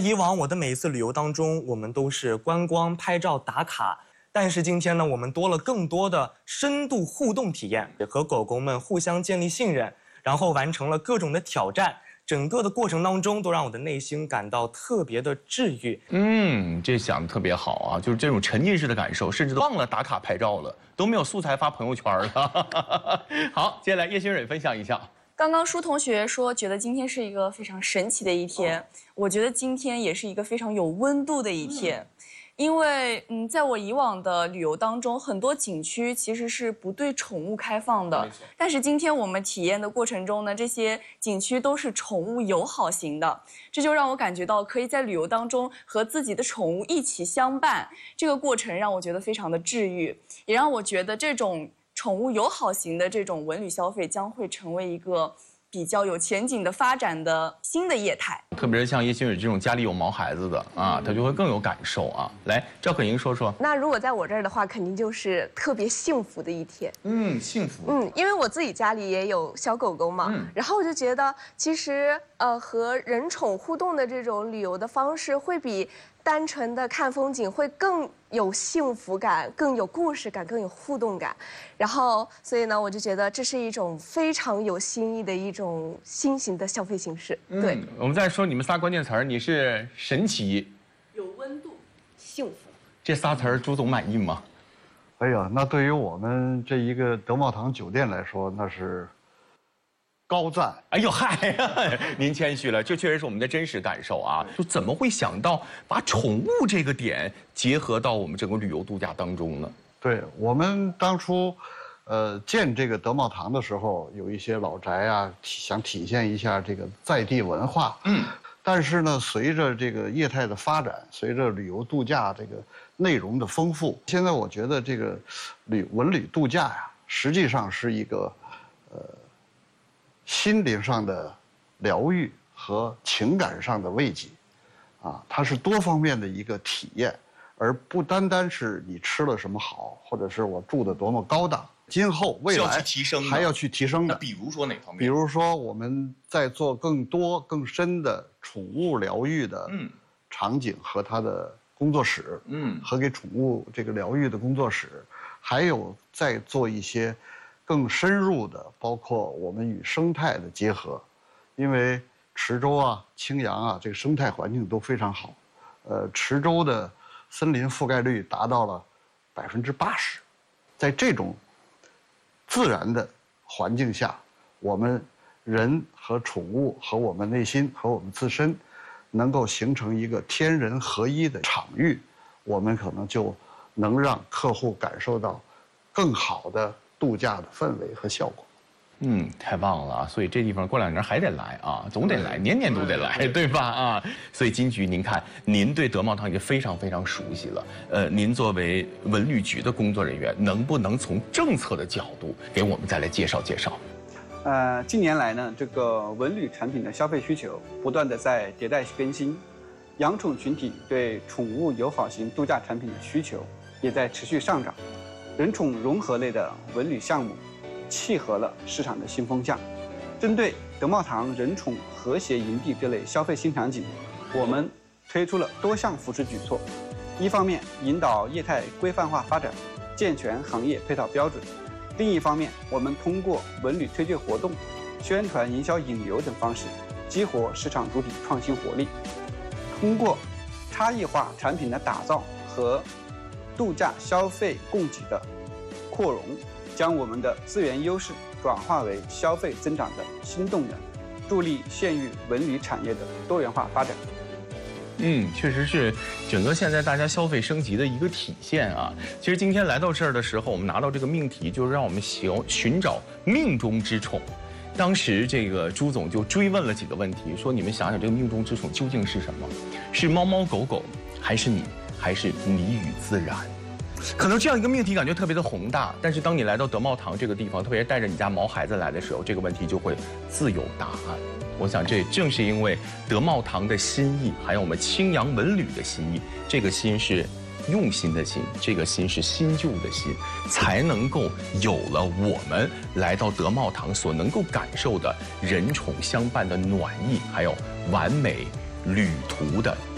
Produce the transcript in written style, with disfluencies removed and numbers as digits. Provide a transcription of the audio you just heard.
以往我的每一次旅游当中，我们都是观光、拍照、打卡。但是今天呢，我们多了更多的深度互动体验，也和狗狗们互相建立信任，然后完成了各种的挑战。整个的过程当中，都让我的内心感到特别的治愈。 这想的特别好啊，就是这种沉浸式的感受，甚至都忘了打卡拍照了，都没有素材发朋友圈了。好，接下来叶欣蕊分享一下。 刚刚舒同学说，觉得今天是一个非常神奇的一天，我觉得今天也是一个非常有温度的一天。因为在我以往的旅游当中，很多景区其实是不对宠物开放的。但是今天我们体验的过程中呢，这些景区都是宠物友好型的，这就让我感觉到可以在旅游当中和自己的宠物一起相伴，这个过程让我觉得非常的治愈，也让我觉得这种宠物友好型的这种文旅消费将会成为一个比较有前景的发展的新的业态， 特别是像叶欣蕊这种家里有毛孩子的啊，他就会更有感受啊。来，赵可盈说说。 那如果在我这儿的话，肯定就是特别幸福的一天。 幸福。 因为我自己家里也有小狗狗嘛，然后我就觉得，其实和人宠互动的这种旅游的方式，会比单纯的看风景会更有幸福感，更有故事感，更有互动感。然后，所以呢，我就觉得这是一种非常有新意的一种新型的消费形式。对， 我们再说你们仨关键词儿，你是神奇、 有温度、 幸福。 这仨词儿，朱总满意吗？ 哎呀，那对于我们这一个德茂堂酒店来说，那是高赞。 哎呦嗨，您谦虚了，这确实是我们的真实感受啊！就怎么会想到把宠物这个点结合到我们整个旅游度假当中呢？ 对，我们当初，建这个德茂堂的时候，有一些老宅啊，想体现一下这个在地文化。但是呢，随着这个业态的发展，随着旅游度假这个内容的丰富，现在我觉得这个文旅度假呀，实际上是一个心灵上的疗愈和情感上的慰藉，它是多方面的一个体验，而不单单是你吃了什么好，或者是我住的多么高档。今后未来还要去提升的。 那比如说哪方面？ 比如说我们在做更多更深的宠物疗愈的场景和它的工作室，和给宠物这个疗愈的工作室，还有在做一些更深入的，包括我们与生态的结合，因为池州啊、青阳啊，这个生态环境都非常好，池州的森林覆盖率达到了80%，在这种自然的环境下，我们人和宠物和我们内心和我们自身，能够形成一个天人合一的场域，我们可能就能让客户感受到更好的度假的氛围和效果。 太棒了啊！所以这地方过2年还得来啊，总得来，年年都得来，对吧？啊，所以金局，您看，您对德茂堂已经非常非常熟悉了。您作为文旅局的工作人员，能不能从政策的角度给我们再来介绍介绍？ 近年来呢，这个文旅产品的消费需求不断的在迭代更新，养宠群体对宠物友好型度假产品的需求也在持续上涨，人宠融合类的文旅项目契合了市场的新风向。针对德茂堂人宠和谐营地这类消费新场景，我们推出了多项扶持举措。一方面，引导业态规范化发展，健全行业配套标准；另一方面，我们通过文旅推介活动、宣传营销引流等方式，激活市场主体创新活力。通过差异化产品的打造和度假消费供给的扩容，将我们的资源优势转化为消费增长的新动能，助力县域文旅产业的多元化发展。 确实是整个现在大家消费升级的一个体现啊。其实今天来到这儿的时候，我们拿到这个命题，就是让我们寻找命中之宠。当时这个朱总就追问了几个问题，说你们想想这个命中之宠究竟是什么？是猫猫狗狗，还是你，还是你与自然？可能这样一个命题感觉特别的宏大，但是当你来到德茂堂这个地方，特别是带着你家毛孩子来的时候，这个问题就会自有答案。我想这正是因为德茂堂的心意，还有我们青阳文旅的心意，这个心是用心的心，这个心是新旧的心，才能够有了我们来到德茂堂所能够感受的人宠相伴的暖意，还有完美旅途的